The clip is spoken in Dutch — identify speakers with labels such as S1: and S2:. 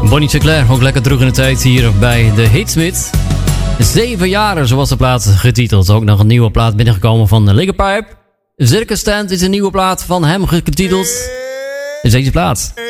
S1: Bonnie Sinclair, ook lekker terug in de tijd hier bij de Hitsmith. 7 jaren, zo was de plaat getiteld. Ook nog een nieuwe plaat binnengekomen van Liquorpipe. Circus Tent is een nieuwe plaat van hem getiteld. Is deze plaat.